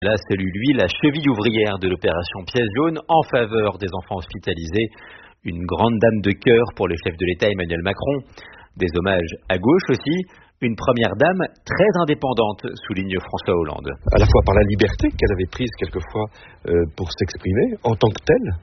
Là, salue lui la cheville ouvrière de l'opération Pièce jaune en faveur des enfants hospitalisés. Une grande dame de cœur pour le chef de l'État Emmanuel Macron. Des hommages à gauche aussi. Une première dame très indépendante, souligne François Hollande. À la fois par la liberté qu'elle avait prise quelquefois pour s'exprimer en tant que telle,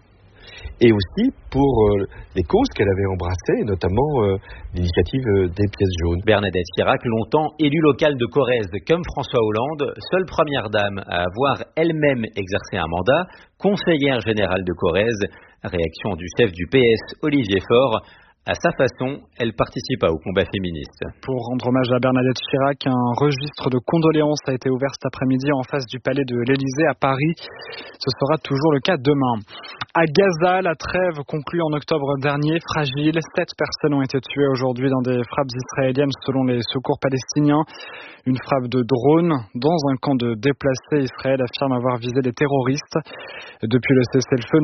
et aussi pour les causes qu'elle avait embrassées, notamment l'initiative des pièces jaunes. Bernadette Chirac, longtemps élue locale de Corrèze comme François Hollande, seule première dame à avoir elle-même exercé un mandat, conseillère générale de Corrèze. Réaction du chef du PS, Olivier Faure. À sa façon, elle participa au combat féministe. Pour rendre hommage à Bernadette Chirac, un registre de condoléances a été ouvert cet après-midi en face du palais de l'Élysée à Paris. Ce sera toujours le cas demain. À Gaza, la trêve conclue en octobre dernier, fragile. 7 personnes ont été tuées aujourd'hui dans des frappes israéliennes selon les secours palestiniens. Une frappe de drone dans un camp de déplacés. Israël affirme avoir visé des terroristes. Depuis le cessez-le-feu,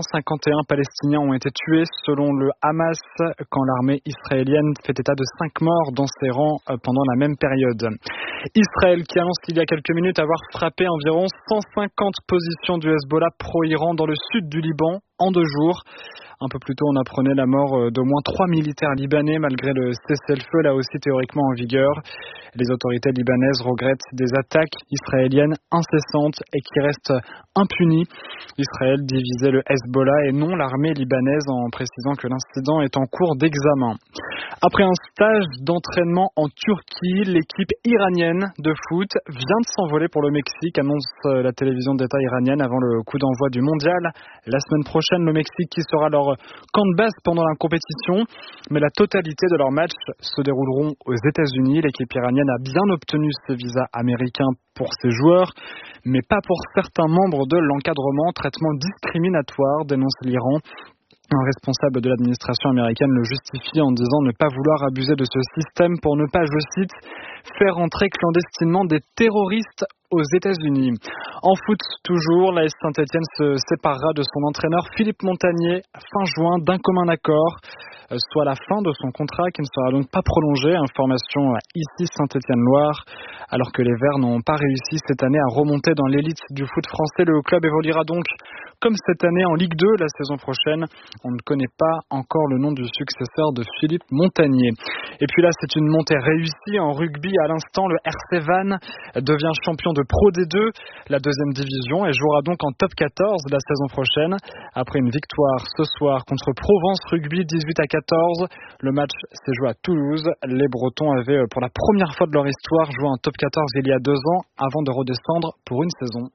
951 Palestiniens ont été tués selon le Hamas, quand l'armée israélienne fait état de 5 morts dans ses rangs pendant la même période. Israël qui annonce il y a quelques minutes avoir frappé environ 150 positions du Hezbollah pro-Iran dans le sud du Liban en 2 jours. Un peu plus tôt, on apprenait la mort d'au moins 3 militaires libanais malgré le cessez-le-feu, là aussi théoriquement en vigueur. Les autorités libanaises regrettent des attaques israéliennes incessantes et qui restent impunies. Israël divisait le Hezbollah et non l'armée libanaise en précisant que l'incident est en cours d'examen. Après un stage d'entraînement en Turquie, l'équipe iranienne de foot vient de s'envoler pour le Mexique, annonce la télévision d'État iranienne avant le coup d'envoi du mondial. La semaine prochaine, le Mexique qui sera leur camp de base pendant la compétition, mais la totalité de leurs matchs se dérouleront aux États-Unis. L'équipe iranienne a bien obtenu ce visa américain pour ses joueurs, mais pas pour certains membres de l'encadrement. Traitement discriminatoire, dénonce l'Iran. Un responsable de l'administration américaine le justifie en disant ne pas vouloir abuser de ce système pour ne pas, je cite, faire entrer clandestinement des terroristes aux États-Unis. En foot toujours, l'AS Saint-Etienne se séparera de son entraîneur Philippe Montagnier fin juin d'un commun accord, soit la fin de son contrat qui ne sera donc pas prolongé. Information ici Saint-Etienne-Loire. Alors que les Verts n'ont pas réussi cette année à remonter dans l'élite du foot français, le club évoluera donc comme cette année en Ligue 2 la saison prochaine. On ne connaît pas encore le nom du successeur de Philippe Montagnier. Et puis là, c'est une montée réussie en rugby. À l'instant, le RC Vannes devient champion de Pro D2, la 2e division, et jouera donc en top 14 la saison prochaine. Après une victoire ce soir contre Provence Rugby 18-14, le match s'est joué à Toulouse. Les Bretons avaient pour la première fois de leur histoire joué en top 14 il y a 2 ans avant de redescendre pour une saison.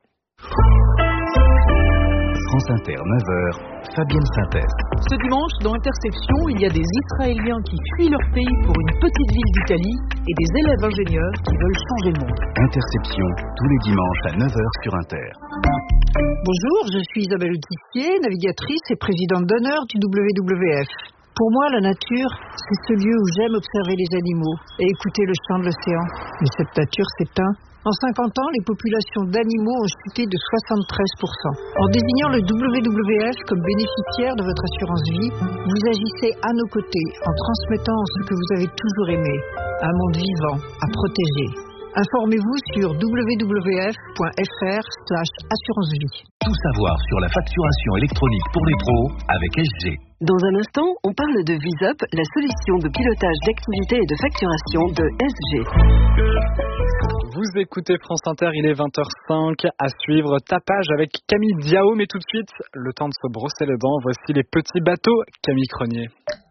France Inter, 9h, Fabienne Synthèse. Ce dimanche, dans Interception, il y a des Israéliens qui fuient leur pays pour une petite ville d'Italie et des élèves ingénieurs qui veulent changer le monde. Interception, tous les dimanches à 9h sur Inter. Bonjour, je suis Isabelle Tissier, navigatrice et présidente d'honneur du WWF. Pour moi, la nature, c'est ce lieu où j'aime observer les animaux et écouter le chant de l'océan. Mais cette nature s'éteint. En 50 ans, les populations d'animaux ont chuté de 73%. En désignant le WWF comme bénéficiaire de votre assurance vie, vous agissez à nos côtés en transmettant ce que vous avez toujours aimé, un monde vivant à protéger. Informez-vous sur www.fr/assurance-vie. Tout savoir sur la facturation électronique pour les pros avec SG. Dans un instant, on parle de VisUp, la solution de pilotage d'activité et de facturation de SG. Vous écoutez France Inter, il est 20h05, à suivre Tapage avec Camille Diao, mais tout de suite, le temps de se brosser les dents, voici les petits bateaux, Camille Cronier.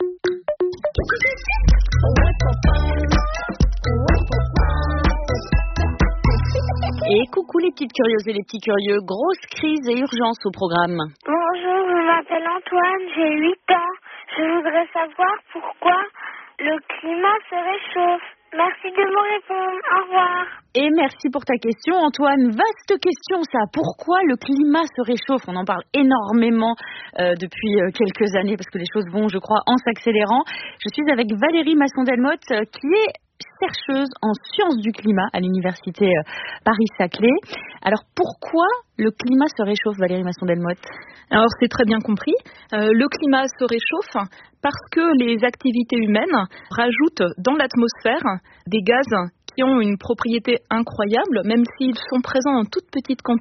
Et coucou les petites curieuses et les petits curieux, grosse crise et urgence au programme. Bonjour, je m'appelle Antoine, j'ai 8 ans. Je voudrais savoir pourquoi le climat se réchauffe. Merci de me répondre, au revoir. Et merci pour ta question Antoine, vaste question ça, pourquoi le climat se réchauffe? On en parle énormément depuis quelques années parce que les choses vont, je crois, en s'accélérant. Je suis avec Valérie Masson-Delmotte qui est chercheuse en sciences du climat à l'université Paris-Saclay. Alors pourquoi le climat se réchauffe, Valérie Masson-Delmotte? Alors c'est très bien compris, le climat se réchauffe parce que les activités humaines rajoutent dans l'atmosphère des gaz qui ont une propriété incroyable, même s'ils sont présents en toute petite quantité.